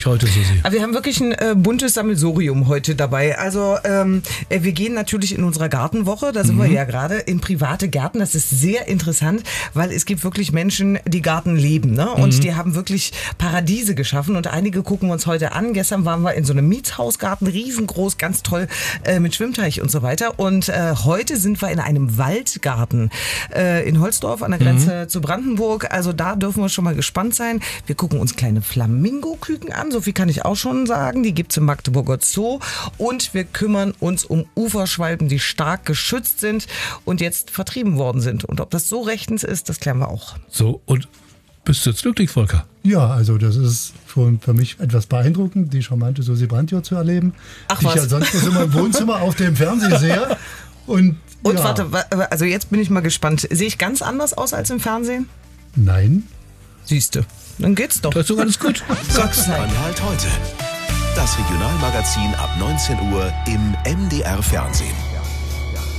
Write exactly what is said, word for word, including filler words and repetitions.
Heute, Susi. Aber wir haben wirklich ein äh, buntes Sammelsurium heute dabei. Also ähm, äh, wir gehen natürlich in unserer Gartenwoche, da sind mhm. wir ja gerade, in private Gärten. Das ist sehr interessant, weil es gibt wirklich Menschen, die Garten leben, ne? Und mhm. die haben wirklich Paradiese geschaffen und einige gucken wir uns heute an. Gestern waren wir in so einem Mietshausgarten, riesengroß, ganz toll, äh, mit Schwimmteich und so weiter. Und äh, heute sind wir in einem Waldgarten äh, in Holzdorf an der Grenze mhm. zu Brandenburg. Also da dürfen wir schon mal gespannt sein. Wir gucken uns kleine Flamingo-Küken an. So viel kann ich auch schon sagen. Die gibt es im Magdeburger Zoo. Und wir kümmern uns um Uferschwalben, die stark geschützt sind und jetzt vertrieben worden sind. Und ob das so rechtens ist, das klären wir auch. So, und bist du jetzt glücklich, Volker? Ja, also das ist schon für mich etwas beeindruckend, die charmante Susi Brandt zu erleben. Ach, die was? ich ja sonst nur immer im Wohnzimmer auf dem Fernseher sehe. Und, und ja. warte, also jetzt bin ich mal gespannt. Sehe ich ganz anders aus als im Fernsehen? Nein. Siehste. Dann geht's doch. Das ist doch alles gut. Sachsen-Anhalt heute. Das Regionalmagazin ab neunzehn Uhr im M D R Fernsehen.